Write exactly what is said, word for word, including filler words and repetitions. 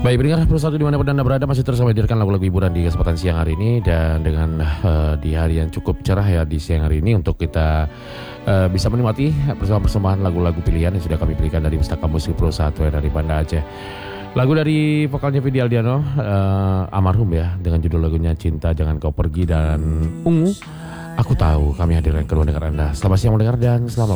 Baik, pendengar satu dimanapun Anda berada, masih terus menghadirkan lagu-lagu hiburan di kesempatan siang hari ini. Dan dengan uh, di hari yang cukup cerah ya di siang hari ini, untuk kita uh, bisa menikmati bersama persembahan lagu-lagu pilihan yang sudah kami berikan dari Pustaka Musik Pro satu dari Banda Aceh. Lagu dari vokalnya Vidi Aldiano, uh, almarhum ya, dengan judul lagunya Cinta Jangan Kau Pergi, dan Ungu Aku Tahu kami hadirkan kedua dengar Anda. Selamat siang mendengar dan selamat